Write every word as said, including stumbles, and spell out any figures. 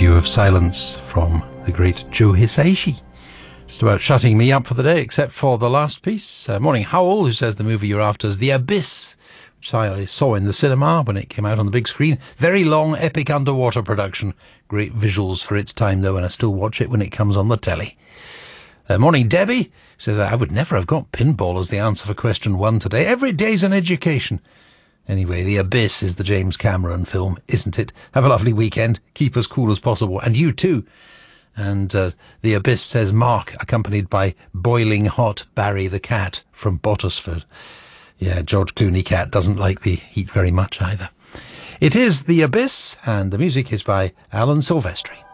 View of Silence from the great Joe Hisaishi. Just about shutting me up for the day, except for the last piece. Uh, morning, Howell, who says the movie you're after is The Abyss, which I saw in the cinema when it came out on the big screen. Very long, epic underwater production. Great visuals for its time, though, and I still watch it when it comes on the telly. Uh, morning, Debbie, who says, I would never have got pinball as the answer for question one today. Every day's an education. Anyway, The Abyss is the James Cameron film, isn't it? Have a lovely weekend. Keep as cool as possible. And you too. And uh, The Abyss says Mark, accompanied by Boiling Hot Barry the Cat from Bottisford. Yeah, George Clooney cat doesn't like the heat very much either. It is The Abyss, and the music is by Alan Silvestri.